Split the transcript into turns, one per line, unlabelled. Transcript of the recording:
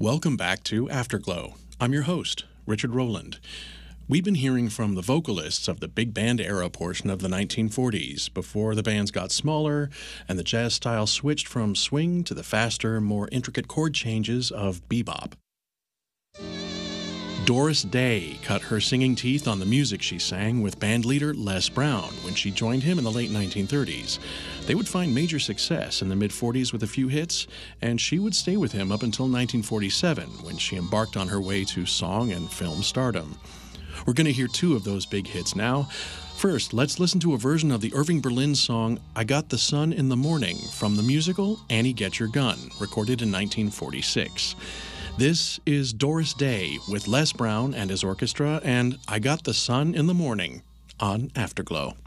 Welcome back to Afterglow. I'm your host, Richard Rowland. We've been hearing from the vocalists of the big band era portion of the 1940s, before the bands got smaller and the jazz style switched from swing to the faster, more intricate chord changes of bebop. Doris Day cut her singing teeth on the music she sang with bandleader Les Brown when she joined him in the late 1930s. They would find major success in the mid-40s with a few hits, and she would stay with him up until 1947 when she embarked on her way to song and film stardom. We're going to hear two of those big hits now. First, let's listen to a version of the Irving Berlin song I Got the Sun in the Morning from the musical Annie Get Your Gun, recorded in 1946. This is Doris Day with Les Brown and his orchestra and I Got the Sun in the Morning on Afterglow.